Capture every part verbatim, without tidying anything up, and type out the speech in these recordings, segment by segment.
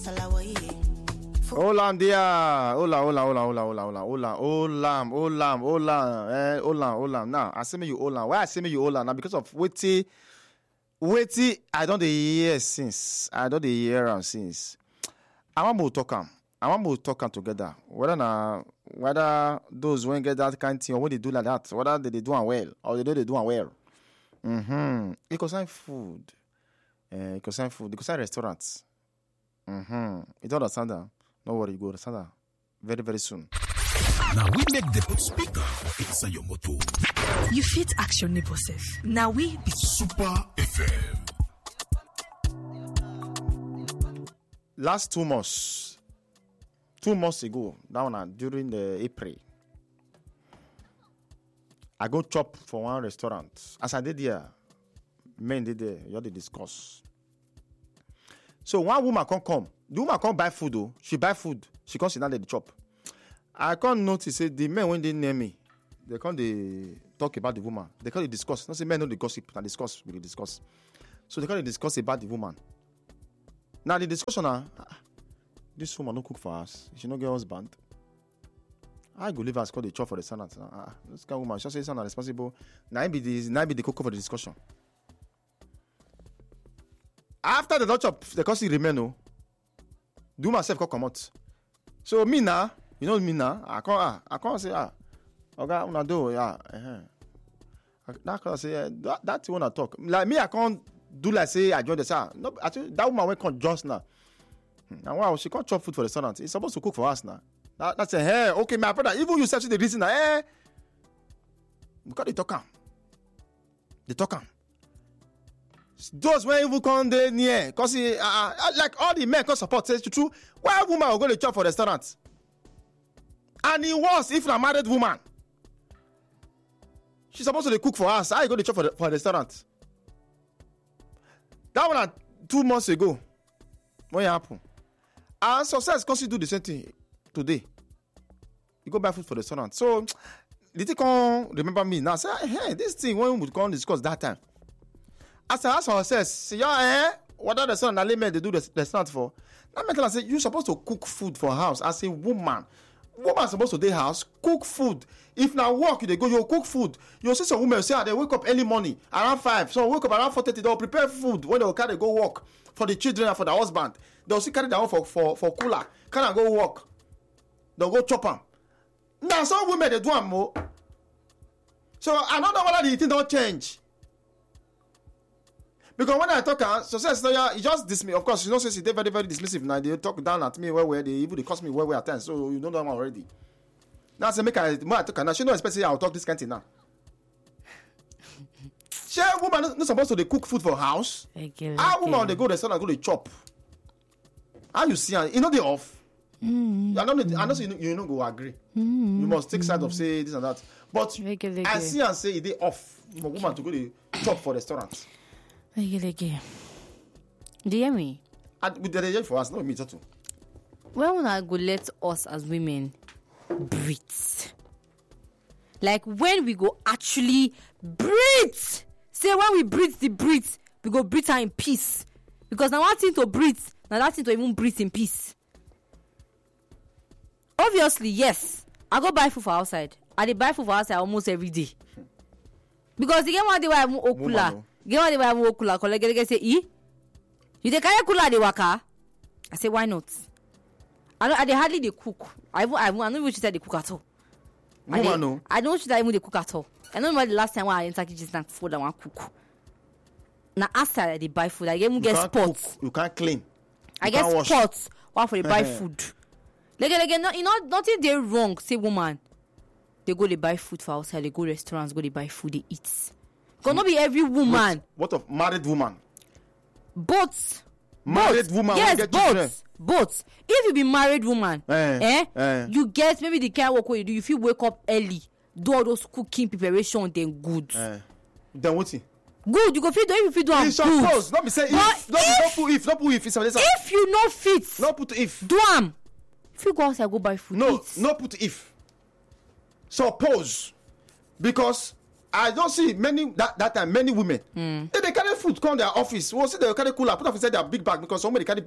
Hola, dia. Hola, hola, hola, hola, hola, hola, hola, hola, hola, hola, eh, hola, hola. Now, I say me you hola. Why I say me you hola? Now, because of waiting, waiting. I don't hear since. I don't hear am since. I want to talk am. I want to talk am together. Whether na whether those when get that kind of thing or when they do like that, whether they, they do am well or they do they do am well. Mm-hmm. It concern food. Uh, it concern food. It concern restaurants. Mm-hmm. You don't understand that? No worry, you go understand that very, very soon. Now we make the put speaker for inside your motor. You fit ask your neighbor self. Now we be Super F M. Last two months, two months ago, that one uh, during the April, I go chop for one restaurant. As I did there, men did there, you had to discuss. So one woman can come. The woman can't buy food though. She buy food. She can't sit down at the chop. I can't notice say the men when they near me, they can't they talk about the woman. They can't discuss. Not say men know the gossip. They discuss. We discuss. So they can't discuss about the woman. Now the discussion are, ah, this woman don't cook for us. She not get husband. I go leave her call the chop for the son. Ah, this kind of woman. She say son are responsible. Now be the now be the cook for the discussion. After the chop, the cost remain no. Do myself come out. So me now, you know me now. I can't. Ah, I can't say ah. Okay, una do yeah. Uh-huh. That can say that that's when I talk. Like me, I can't do like say I join the sir. No, actually that woman went come just now. Now wow, she can't chop food for the son. It's supposed to cook for us now. That, that's a hey. Okay, my brother. Even you say the reason that eh. Because they talk am. They talk am. Those when even come there near, because uh, uh, like all the men can support says true. Why woman will go to chop for restaurant? And it was if a married woman. She's supposed to cook for us. I go to chop for the for the restaurant. That one uh, two months ago. What happened? And success can do the same thing today. You go buy food for the restaurant. So the thing can remember me now. Say, hey, this thing when we can discuss that time. As I ask ourselves, say, yeah, eh, what are the son that men they do the restaurant for? Now, I say, you're supposed to cook food for house as a woman. Woman supposed to do house, cook food. If now work, they go, you cook food. You see some women say, they wake up early morning, around five. So wake up around four thirty, they'll prepare food when they'll carry go work for the children and for the husband. They'll see carry that one for, for, for cooler. Can I go work? They'll go chop them. Now, some women, they do them more. So I don't know whether the thing don't change. Because when I talk, uh, success lawyer, he just dismiss me. Of course, you know, since they very, very dismissive. Now they talk down at me where where they even they cost me where where at times. So you know them already. Now I say make I more I talk now. She don't expect say I'll talk this kind of thing now. She woman not, not supposed to they cook food for house. Okay, How okay. woman they go restaurant go they chop. How you see? You know they off. Mm. I don't. I know you know, you know go agree. Mm. You must take side of say this and that. But okay, okay. I see and say they off for woman to go they chop for restaurant. Okay, okay. Do you hear me? And with the reject for us, no me too. When will I go let us as women breathe? Like when we go actually breathe. Say when we breathe the breathe, we go breathe her in peace. Because now one thing to breathe, now that thing to even breathe in peace. Obviously, yes. I go buy food for outside. I dey buy food for outside almost every day. Because the game one day where I'm okula. Get one day where I'm okula. Collect get say, "E, you dey carry kula dey waka?" I say, "Why not?" I don't. I dey hardly dey cook. I even I even I don't even say they cook at all. I Woman, no. I don't say even they cook at all. I don't remember the last time when I enter kitchen and food I want cook. Now after I dey buy food, I even get spots. Cook, you can't clean. You I get can't wash. spots. One for the buy food. Like like no, you know nothing they wrong. Say woman, they go they buy food for outside. They go restaurants. Go they buy food. They eat. Cause not be every woman. Wait, what of married woman? Both. Married both. woman. Yes, Get both. children. Both. If you be married woman, Eh, eh, eh. you get maybe the kind of work what you do. If you wake up early, do all those cooking preparation, then good. Eh. Then what? Good. You go fit do if you fit do am It's good. supposed. Not be say if. But Not if- not put if. Not put if. It's a If you no fit, not put if. do am. If you go outside, go buy food. No, eat. not put if. Suppose, because I don't see many that, that time many women. Mm. They, they carry food come their office. We'll see they carry cooler, put off inside their big bag because somebody carry bag.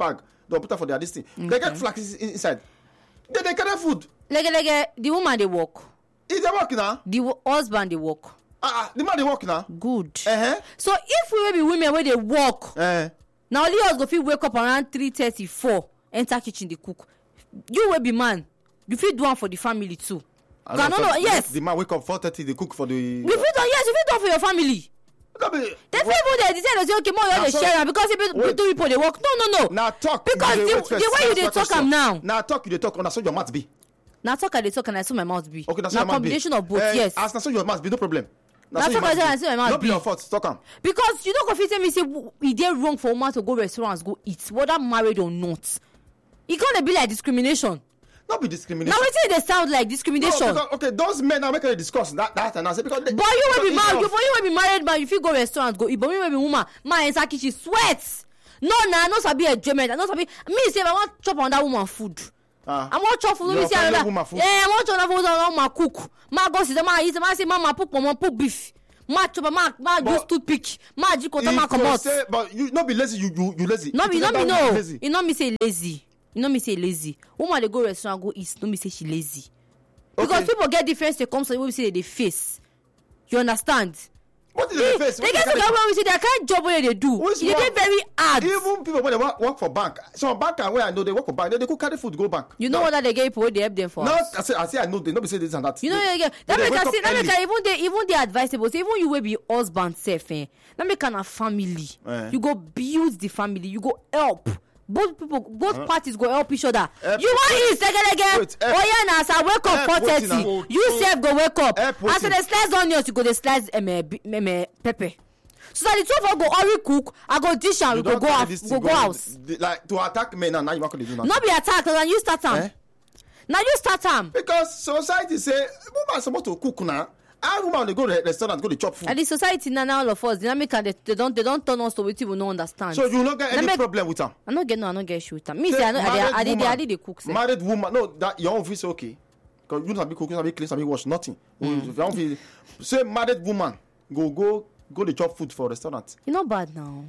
They'll put her for their this thing. Okay. They get flags inside. They, they carry food. Like, like, the woman they work. Is they work now? The w- husband they work. Ah, uh, the man they work now. Good. Uh-huh. So if we will be women where they work, uh-huh. now only us go feel wake up around three thirty four, enter kitchen they cook. You will be man. You feel do one for the family too. I know, no, yes. The man wake up four thirty. They cook for the. You feel done, yes. You feel done for your family. Be, they feel good. They decide say okay, more you dey share because if two people they work. No, no, no. Now talk. Because the, the, the way you dey talk am now. Now talk you dey talk. Now so your mouth be. Now talk I dey talk and I saw my mouth be. Okay, that's now combination be. Of both. Uh, yes. As now so your mouth be no problem. Now talk I say my mouth be. No be your fault. Talk am. Because you don't go fit tell me say e dey wrong for woman to go restaurants go eat whether married or not. E gonna be like discrimination. Not be discrimination. Now wetin dey sound like discrimination. No, because, okay, those men are making a discuss that that and I say because. They, but you will be married. You, but you will be married man. You fit go restaurant go eat. But you will be woman. Man inside kitchen sweat. No, nah, no sabi enjoyment. I no sabi. Me say if I want chop on that woman food. Ah. I want chop food. Me say another. Yeah, I want chop food. I want my cook. Ma go sit. Ma eat. Ma say mama put mama put beef. Ma chop. Ma ma use toothpick. Ma jikota ma come out. But you not be lazy. You you you lazy. No be no be no. You not me say lazy. You know me say lazy. Woman they go restaurant go eat. No me say she lazy. Okay. Because people get different circumstances when we say they face. You understand? What is the face? They get to get when we say they can't job what they do. They get very hard. Even people when they work, work for bank. Some banker where I know they work for bank, they, they could carry food to go bank. You know no. What they get people they help them for? No, I say I say I know they nobody say this and that. You know they, they get that make I say that make I even they even they advisable. So even you will be husband safe. Eh? That make a family. Eh. You go build the family. You go help. Both people, both huh? parties go help each other. Help you want eat second again? Oh yeah, now as I wake up four thirty, you self go wake up. As they slice onions, you go they slice um, um, um, pepper. So that the two of us go already cook. I go dish and we go go out, go go house. Like to attack men and now you want to do nothing. Not be attacked, and you start them. Eh? Now you start them. Because society say woman supposed to cook now. Our woman they go to the restaurant, go to chop food. And the society now, now all of us, dynamic and they, they don't they don't turn us to what we don't understand. So you not get any make, problem with them? I not get no, I not get issue with them. Me say I know I did I did the cook. Say. Married woman, no, that your own is okay. Because you not be cooking, not be clean, not be wash, nothing. Mm. If you don't feel, say married woman, go go go to chop food for restaurant. You not bad now.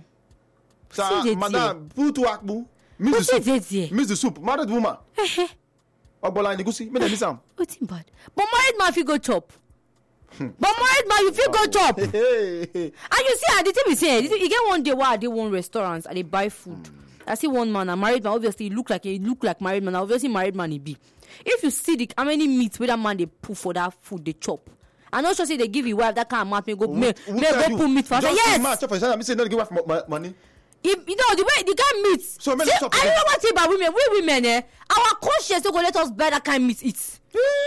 So uh, madam, put to akbu. Miss the soup. Miss the soup. Married woman. Obola in the goosey. Me dey miss am. What's bad? But married man fit go chop. But married man, you feel go job. And you see, the thing we say, you get one day where I did one restaurants and they buy food. Mm. I see one man, a married man, obviously, he look like he look like married man. Obviously, married man he be. If you see the how many meats where that man they put for that food they chop. I not sure say they give you wife that kind of amount. May go, may, may go put meat for that. Yes. Man, chop for yourself. I say not give wife money. If, you know the way the kind meat. So see, I don't know what say about women. We women, eh, our conscience don't go let us buy that kind of meat eat.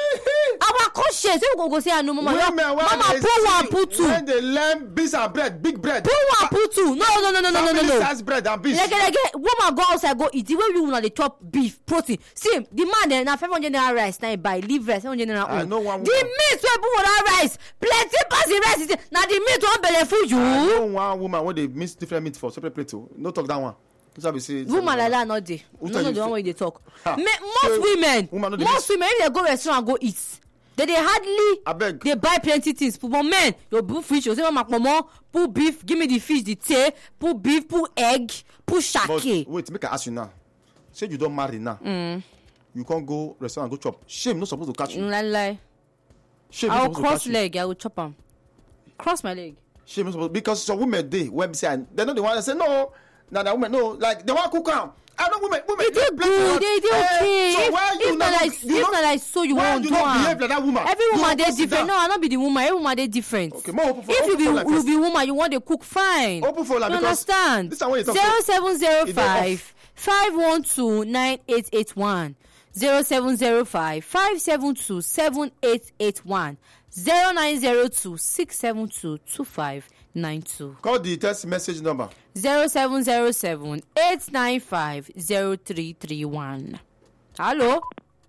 Our conscience, we go go say, no, mama, women, mama, pull one, pull two. When they learn beans and bread, big bread. Pull one, pull two. No, no, no, no, no, no, no, no. Size bread and beef. Like, like, woman go outside, go eat. The way you want the chop beef, protein. See, the man there now five hundred naira rice, now buy live rice, seven hundred naira. I know one. The meat we put for that rice, plenty pass the rice. Now the meat one belly for you. I know one woman when they mix different meat for separate plate. No talk that one. Say, woman like that not dey. No, no, the one way they talk. Me, most so, women, woman most women, if they go restaurant go eat, they they hardly they buy plenty things. But men, you put fish, you say, mama, put beef, give me the fish, the tea, put beef, put egg, put shake. Wait, make I ask you now. Say you don't marry now. Mm. You can't go restaurant and go chop. Shame not supposed to catch you. Lie, lie. Shame I will cross leg. You. I will chop them. Cross my leg. Shame not supposed because some women they when say they know the one that say no. Now the women no like they want cook am. I know women women. They good. They they okay. Uh, so why if, you if not like you if not, not like so you want you do not behave like that woman? Every woman they different. No, I not be the woman. Every woman they different. Okay, more open for, if open you be for like you be woman, you want to cook fine. Open for like you understand? This is what you talk Zero seven zero five five one two nine eight eight one zero seven zero five five seven two seven eight eight one zero nine zero two six seven two two five nine two. Call the text message number zero seven zero seven eight nine five zero three three one. Hello.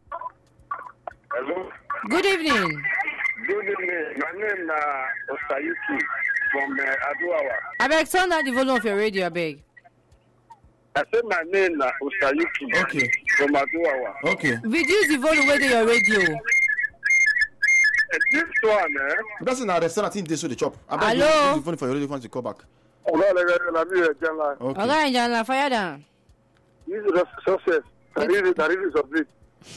Hello. Good evening. Good evening. My name is uh, Osayuki from uh, Aduawa. I beg turn down the volume of your radio, I beg. I said my name is uh, Osayuki. Okay. From Aduawa. Okay. Reduce the volume with your radio. This one, eh? That's in our restaurant in this so the chop. I Hello. Use the phone for your radio phone to call back. Okay. Okay, Jana, fire down. This is success. That is that is of it.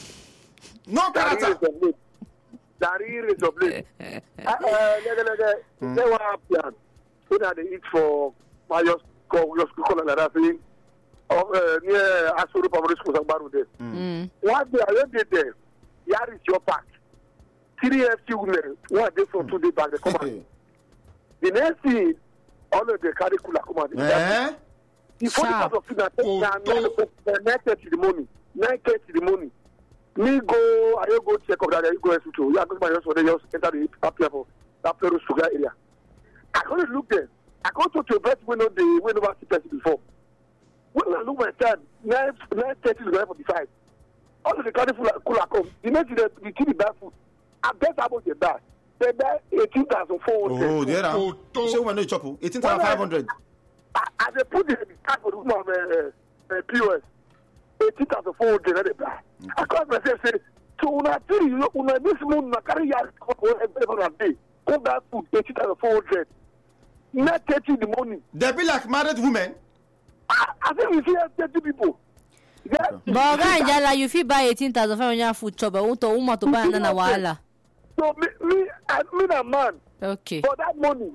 No That is character. of it. That is of it. Uh, lega lega. They were happy. So that they eat for my just call just call like that thing. Of near Asuru Public School Sambaru there. Mm. One day I went there. Here is your pack. Three F C women. One day from two days back they come out. The next thing, all of the carry cooler come out. Eh? The forty Sharp. part of it that Oh, nine thirty the morning, nine thirty the morning. Me go, I go check up that I go to. Yeah, because my husband they just enter the up here for that Peru sugar area. I can't look there. I can't talk to a person when no the when never see person before. When I look my time, nine nine thirty to nine forty five. All of the carry cooler cooler come. The next day the kid is bad food. I bet about the bad. They buy eighteen thousand four hundred. Oh, there now. Oh, to- So when you chop, eighteen thousand five hundred. I they put the card for the woman uh, uh, P O S. Eighteen thousand four hundred. They buy. I can't myself say. So when I tell you, when I this moon, I carry your every day. Go back food eighteen thousand four hundred. Not thirty in the morning. They be like married women. I, I think we see thirty people. Yeah. But Oga Anjala, you fit buy eighteen thousand five hundred food chop, but to woman to buy another wahala. So me, me, I mean a man. Okay. For that money,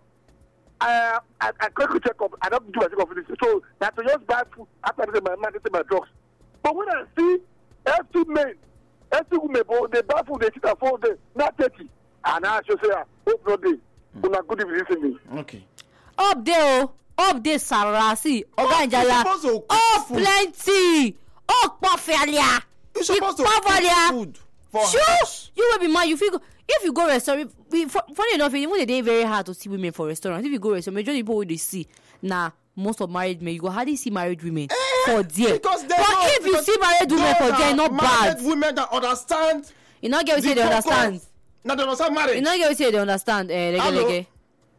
uh, I, I quickly check up. I don't do a check up for this. So that to just buy food after I say my man, they say my drugs. But when I see F T men, F T women, they buy food, they sit at four days, not thirty. And I should say, hope not day. Una good evening to me. Okay. Up there, oh. Up there, Sarasi. Oga Anjala. supposed to cook Oh, food. plenty. Oh, Pofalia. You supposed to cook food for Sure. house. You will be mad. You feel go, if you go restaurant. We, for, funny enough, even the day very hard to see women for restaurants. If you go restaurant, majority people will they see. Nah, most of married men, you go hardly see married women for there. Because they but know, if you because see married women for those there, are not bad. married women that understand. You not get what the say they focus. understand. Now they understand marriage. You not get what say they understand. Eh, lege, Hello? lege.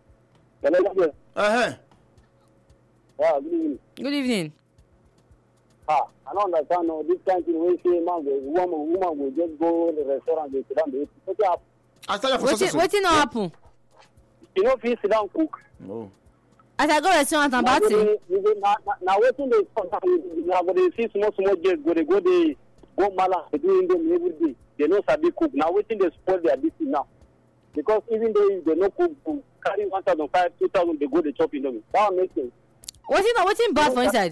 Uh-huh. Yeah, good evening. Good evening. Ah, I don't understand no, this kind of thing wey say man go woman woman will just go to the restaurant dey sit down dey eat. Wetin happen? I tell you for Wetin success. wetin no happen? You no fit sit down cook. No. As I go restaurant and Na party. go dey- you go- na na na wetin dey come down you na go dey see small small girls go dey go dey go mala dey do indomie every day. They no sabi cook. Na wetin dey spoil their dish now. Because even though if they no cook, go carry one thousand five, two thousand, they go dey chop indomie. That one make sense. Wetin no wetin bad for inside?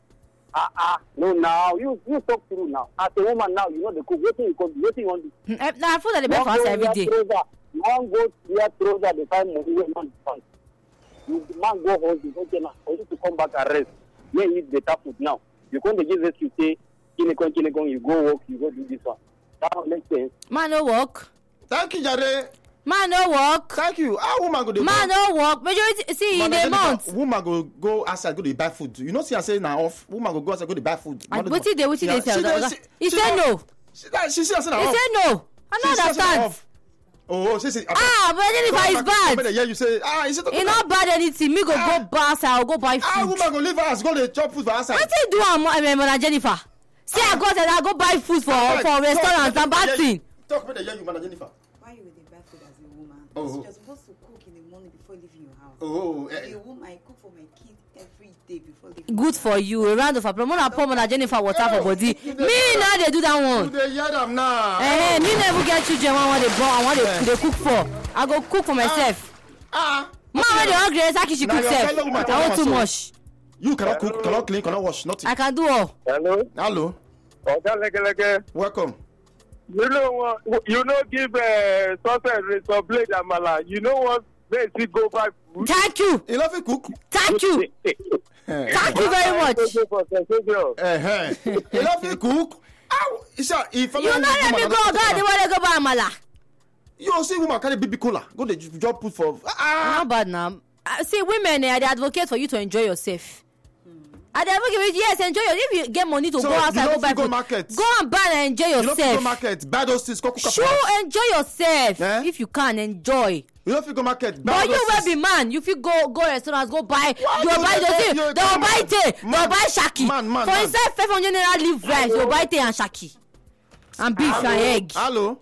Ah ah, no now you you talk true now. As a woman now, you know the cook. Wetin you come do? Wetin you wan do? Eh, na food that dey buy for outside every day. Man go wear trouser, they find money wey man find. You man go home, okay now. For you to come back and rest, may eat better food now. You come to give this, you say, kinekon, kinekon, you go work, you go do this one. That one make sense. Man no work. Thank you, Jare. Man no work. Thank you. How woman go dey Man go? no work. Majority see in Man, the Jennifer, month. woman go go outside go dey buy food. You know see I say na off. Woman go go outside go dey buy food. And Man, wetin dey wetin dey she say dey- oga? she- He she say dey- no. She that- she say I say na He off. say no. I She no say I say na understand. off. Oh, she say. Ah, but Jennifer is bad. Yeah, you say ah, is it? He not bad anything. Me go Ah. go bar outside. I go buy Ah, food. woman go leave house go dey chop food for outside. Wetin do am eh, Mona Jennifer? Say I go outside. I go buy food for Ah, for talk, restaurant make and bad they hear thing. you. Talk make they hear you, man, Jennifer. Why you with the bad food as a woman? Oh. Because you're supposed to cook in the morning before leaving your house. Oh, eh. As a woman, I cook for my kids every day before leaving. Good for you. A round of applause. Mona pour Mona Jennifer water for body. Me now they do that You one. dey hear them now. Eh, me never get children. One want they born. I want they they cook for. I go cook for myself. Ah. Man when they hungry, I she Now cook your self. fellow woman I tell want her too so. much. You cannot cook, cannot clean, cannot wash, nothing. I can do all. Hello? Hello. Oga Legelege. Welcome. You know what? You know give uh, sausage some blade amala. You know what? They see go buy food. Thank you. You love to cook? Thank you. Eh, Thank you very much. eh. You love to cook? Ow, Isha, if You know let me go. God, they want to go buy amala. You see woman carry baby cola, go dey just put for ah. Not bad now. Uh, see, women, eh, they advocate for you to enjoy yourself. And they advocate, yes, enjoy your. If you get money to So, go you outside, don't go buy fit go food, market? go and buy and enjoy You don't fit go yourself. market, buy those things, go cook up for Sure, house. enjoy yourself. Eh? If you can, enjoy. You don't fit go market, buy But those you will things. be man. You fit go go restaurants, go buy. Why You you will buy dey those talk- things. you They dey will talk buy man? tea. They will Man, buy shaki. man, man, For man. inside five hundred naira leaf rice, you will buy tea and shaki. And beef and egg. Hello.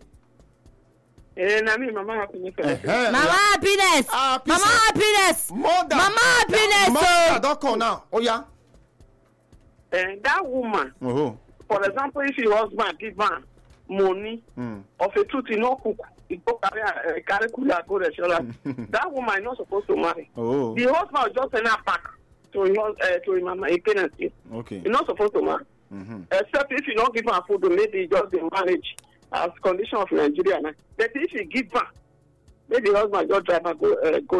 Eh, na me, mama happiness. Eh-heh. Mama happiness. Happy Mama say- happiness. Mother. Mama happiness. Mother Oh. don call now. Oh yeah. And that woman, Oh. for example, if your husband give her money Mm. of a truth, you know, cook, you go carry uh, carry cooler go restaurant. That woman is not supposed to marry. Oh. The husband will just send her back to his uh, to his mama, his parents. Okay. You're not supposed to marry. Mm-hmm. Except if you don't give her food, maybe just the marriage as condition of Nigeria now. But if you give her, maybe the husband just drive her go uh, go.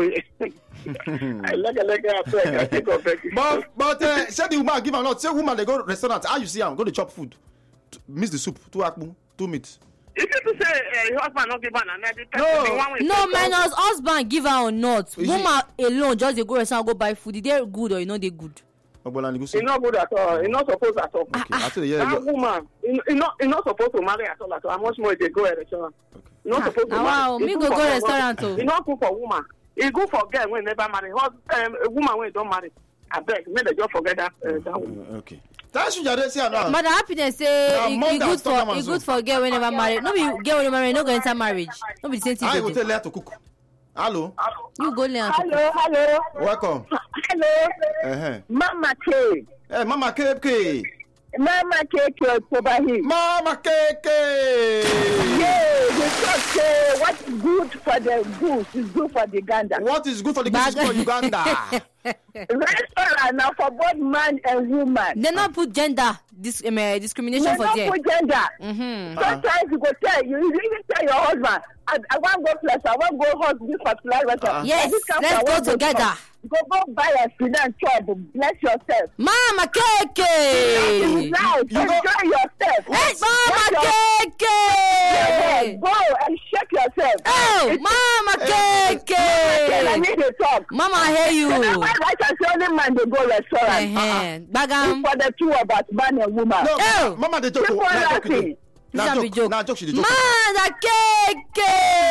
I like like I I think of it. But but uh, say the woman give am not. Say woman they go restaurant. How you see am? Go to chop food. T- Miss the soup. Two akpu. Two meat. If you say uh, your husband not give her, and the person No. the one with No, the- minus husband give her or not. Is Woman alone just dey go restaurant go buy food. They good or you know they good. Ogbola ni go It's see. not good at all. It's not supposed at all. Okay. I tell you, yeah. That yeah. woman, you you not you not supposed to marry at all. At all. How much more they go at restaurant? Okay. You not Ah, supposed to ah, marry. wow, It's me good go for go girl, restaurant not- o. It's not good for woman. It's good for girl when never marry. Hus- Um, a woman when don't marry. I beg, may they just forget that uh, that woman. Uh, Okay. That's you just say now. Madam Happiness say Na e mom e that good stop am for e and good so. for girl wey never marry. No be girl wey never marry no go enter marriage. No be the same thing I they go do. tell her to cook. Hello. You go learn how to cook. Hello, hello, Welcome. hello. Uh-huh. Mama K. Hey, Mama K K. Mama K K Tobahi. Mama K K. Yeah, they talk say what is good for the goose is good for the gander. What is good for the goose is good for Uganda. Restaurant now for both man and woman. They not put gender dis um, uh, discrimination You for don't there. put gender. Mm-hmm. Sometimes you go tell you, you even tell your husband, I, I want to go plus, I want to go host this particular restaurant. Yes, This kind let's of- I go want to together. chop. Go go buy a sit and chop. Bless yourself. Mama Keke. Now, you go- enjoy yourself. Hey, Mama Watch your- Yeah, Keke. go and shake yourself. Oh, It's- Mama Then I Keke. need to talk. Mama, I hear you. Then why why I say only man they go restaurant? Uh-huh. It's Bagam. for the two of us, man and woman. No, Oh. Mama they joke. People oh. Na joke laughing. you do. This Na a be joke. joke. Na joke she dey joke. Mama Keke.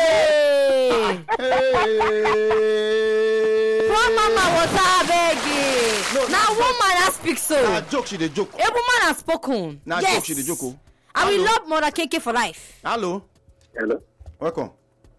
Poor mama water begging. No, Now na- woman has speak so. Na joke she dey joke. A woman has spoken. Na yes. joke she dey joke. oh. I will Hello? love Mother Keke for life. Hello. Hello. Welcome.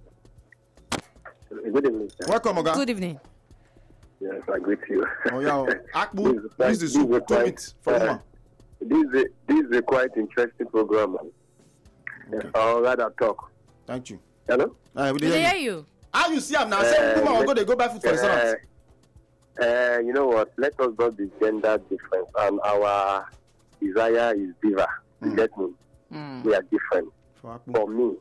Good evening, sir. Welcome, Oga. Good evening. Yes, I greet you. Oh yeah. oh. Akpu. This is This is the this soup. is Two quite- meat for uh, woman. This is a, this is a quite interesting program. Okay. I'll rather talk. Thank you. Hello. Uh, we Did dey they hear hear you. you? How you see am now? Say Uh, woman will let- go dey go buy food for restaurant. Uh, uh, you know what? Let us not be gender different, and our desire is diva. You Mm. get me? Mm. We are different. For Akpu. For me,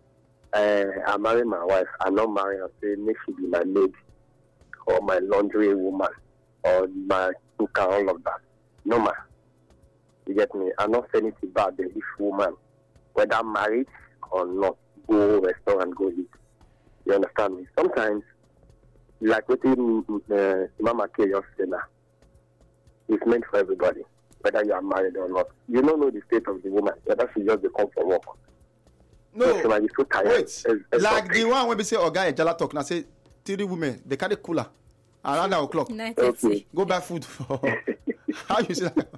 uh, I marry my wife. I not marry her. Say, make she be my maid or my laundry woman or my cook and all of that. No man. You get me? I'm not saying anything bad if woman, whether married or not, go restaurant, go eat. You understand me? Sometimes, like what you, uh, Mama K just said now, it's meant for everybody, whether you are married or not. You don't know the state of the woman, whether she just dey come for work. No. She might be so tired. Wait. It's- it's Like okay. the one wey be say Oga Ejala talk na say three women they carry cooler around nine o'clock. nine thirty. Okay. Go buy food for. How you see that?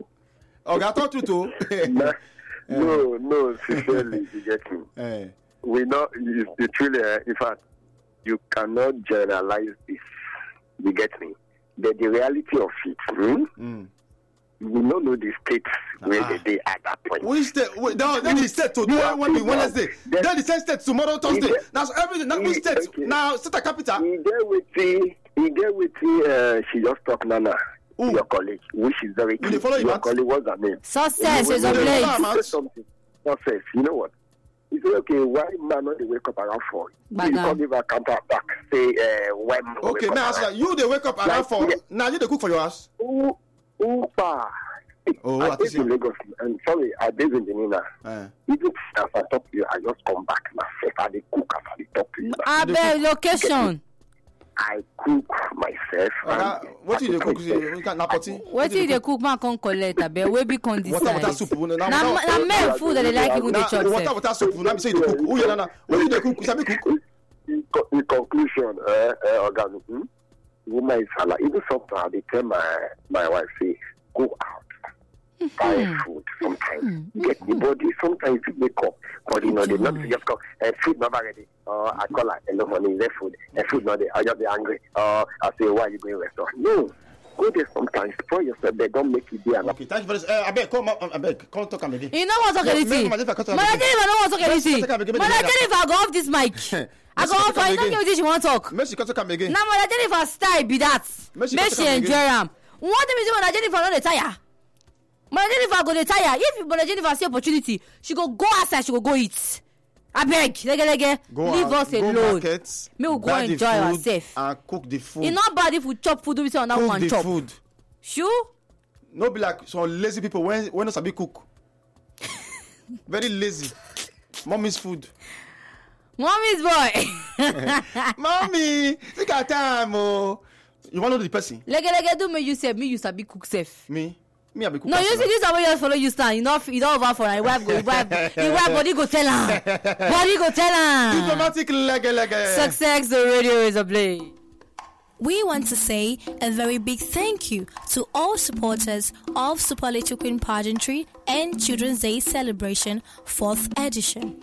Oga talk truth o. No, no, no, sincerely, you get me. Eh. We know, it's, it's really, uh, in fact, you cannot generalize this. You get me? The, the reality of it, hmm? Mm. we don't know the state where Ah. they, they at that point. Which state? Wait, no, then the state to do Yeah, one week yeah. Wednesday. Then- Then the same state tomorrow Thursday. Yeah. Now so everything. Now which Yeah, state? okay. Now state and capital. He get with the, he get with the, uh, she just talk Nana, Who? your colleague, which is very You dey follow him Your out? colleague, what's her name? Success You is know, a when- blade. when Out. he say something, success, you know what? He say, okay, why man not they wake up around four? Baga. You can't give a counter back. Say, uh, when man Okay, wake now up ask around- you. You they wake up around Like, four. yeah. Now you they cook for your house. Who, who, pa? Oh, I what is live in it? Lagos. I'm sorry, I live in Benina. Eh. Even as I talk to you, I just come back myself. I dey cook as I dey talk to you. Abeg location. I cook myself. Oga, and what you I dey cook? cook You can na potty. Wetin you dey cook man come collect abeg wey be come this Water water side. soup. Na Na na na men food that dey like even dey na chop water sef. water soup. Na be say you dey cook. Who you na na? What you dey cook? You sabi cook? In, co- in conclusion, uh, uh, Oga, hmm? woman is halal. Even sometimes they tell my my wife say, go out. Buy food sometimes. Get the body. Sometimes you wake up, but you know they not just come. Uh, food not ready. Uh, I call her. Hello, money. Is there food? Uh, food not there. I just be angry. Uh, I say, why are you going restaurant? No. go there sometimes, spoil yourself there, don't make it there. Okay, thank you very much. Uh, I beg, come, I beg, come talk am again. You know what talk anything? Madam Jennifer no want talk anything. Madam Jennifer go off this mic. I go off. I don't get what she want talk. Make she come talk am again. Now Madam Jennifer style be that. Make she enjoy am. What the Madam Jennifer no dey tire? Madam Jennifer go dey tire. If Madam Jennifer see opportunity, she go go outside. She go go eat. I beg, lege lege, leave us go alone. Market, May we go enjoy ourselves. And cook the food. It's not bad if we chop food, we say on that cook one the chop. Food. Sure. No be like some lazy people when when not sabi cook. Very lazy. Mommy's food. Mommy's boy. Mommy, take our time, oh. You want to know the person? Lege lege do me you say me you sabi cook safe. Me. Me I be cook. No, you see this is where you follow you stand. You know, you don't over for her. Wife go, wife, your wife body go tell her. Body go tell her. Diplomatic lege lege. Success the radio is a play. We want to say a very big thank you to all supporters of Super Little Queen Pageantry and Children's Day Celebration fourth edition.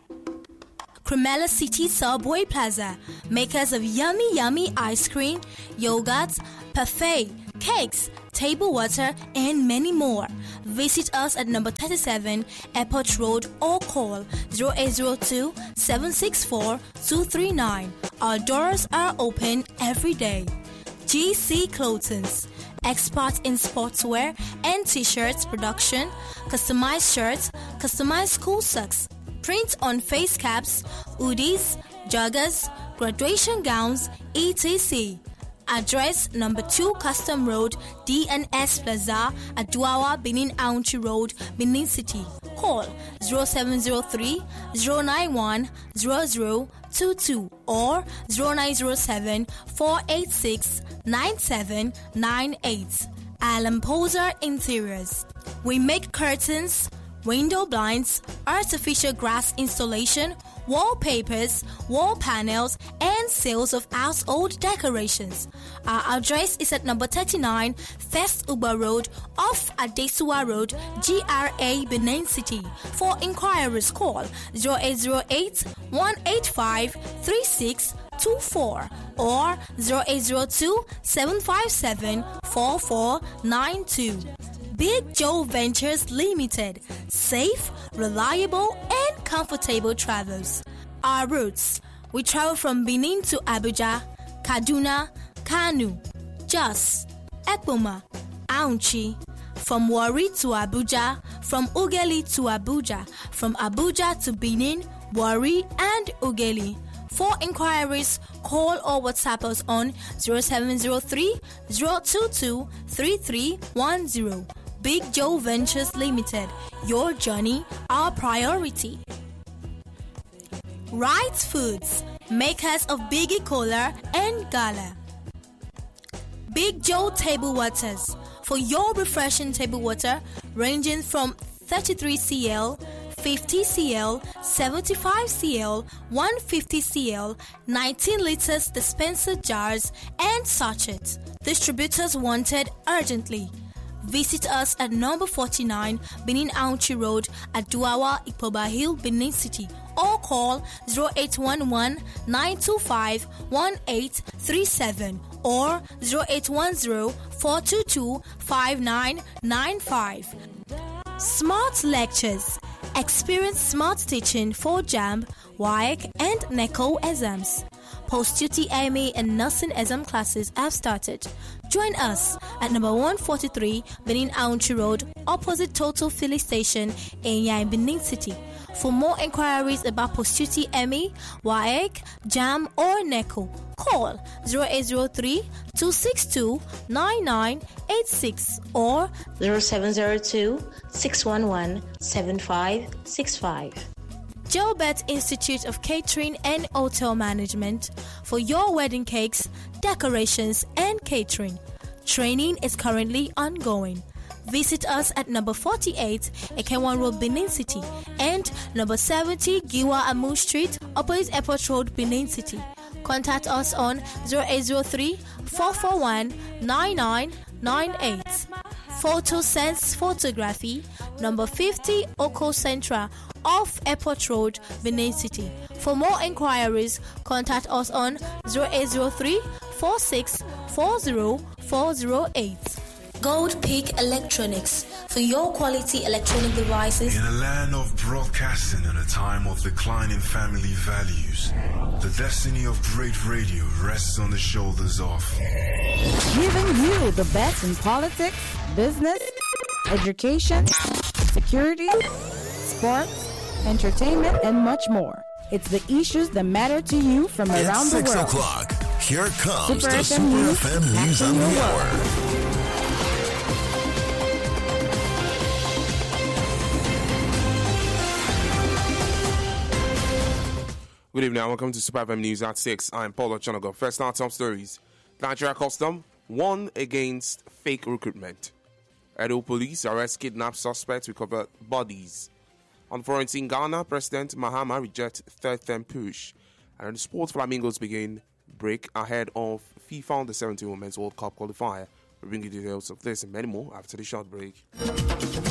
Cremella City Subway Plaza, makers of yummy yummy ice cream, yogurts, parfait, cakes, table water, and many more. Visit us at number thirty-seven Airport Road or call zero eight zero two, seven six four, two three nine. Our doors are open every day. G C Clothings, expert in sportswear and t-shirts production, customized shirts, customized school socks, print on face caps, hoodies, joggers, graduation gowns, et cetera. Address number two Custom Road, D N S Plaza, Aduawa, Benin Aunchi Road, Benin City. Call zero seven zero three, zero nine one, zero zero two two or zero nine zero seven, four eight six, nine seven nine eight. Alan Poser Interiors. We make curtains, window blinds, artificial grass installation, wallpapers, wall panels, and sales of household decorations. Our address is at number thirty-nine First Uber Road off Adesua Road, G R A, Benin City. For inquiries, call zero eight zero eight, one eight five, three six two four or zero eight zero two, seven five seven, four four nine two. Big Joe Ventures Limited. Safe, reliable, and comfortable travels. Our routes. We travel from Benin to Abuja, Kaduna, Kanu, Jos, Ekpoma, Aunchi. From Warri to Abuja, from Ughelli to Abuja, from Abuja to Benin, Warri, and Ughelli. For inquiries, call or WhatsApp us on zero seven zero three, zero two two, three three one zero. Big Joe Ventures Limited. Your journey, our priority. Right Foods, makers of Biggie Cola and Gala. Big Joe Table Waters. For your refreshing table water ranging from thirty-three centiliters, fifty centiliters, seventy-five centiliters, one hundred fifty centiliters, nineteen liters dispenser jars, and sachets. Distributors wanted urgently. Visit us at number forty-nine Benin Aunchi Road at Duawa, Ipoba Hill, Benin City, or call zero eight one one, nine two five, one eight three seven or zero eight one zero, four two two, five nine nine five. Smart Lectures. Experience smart teaching for JAMB, W A E C, and NECO exams. Post-duty A M E and nursing exam classes have started. Join us at number one forty-three Benin Aunchi Road, opposite Total Filling Station, Enya in Benin City. For more inquiries about post-duty A M E, W A E C, JAMB, or NECO, call zero eight zero three, two six two, nine nine eight six or zero seven zero two, six one one, seven five six five. Jobet Institute of Catering and Hotel Management for your wedding cakes, decorations, and catering. Training is currently ongoing. Visit us at number forty-eight Ekewan Road, Benin City, and number seventy Giwa Amu Street, opposite Airport Road, Benin City. Contact us on zero eight zero three, four four one, nine nine nine eight. Photo Sense Photography, number fifty Oko Central, off Airport Road, Benin City. For more inquiries, contact us on zero eight zero three, four six four zero four zero eight. Gold Peak Electronics for your quality electronic devices. In a land of broadcasting and a time of declining family values, the destiny of great radio rests on the shoulders of giving you the best in politics, business, education, security, sports, entertainment, and much more. It's the issues that matter to you from it's around the world. six o'clock. Here comes Super the F M Super News, F M News on the Hour. Good evening and welcome to Super F M News at six. I'm Paulo Chonago. First now, top stories. Nigeria Custom won against fake recruitment. Edo police arrest kidnapped suspects, recover bodies. On foreign scene, Ghana, President Mahama rejects third term push. And the sports Flamingos begin break ahead of FIFA Under seventeen Women's World Cup qualifier. We'll bring you details of this and many more after the short break.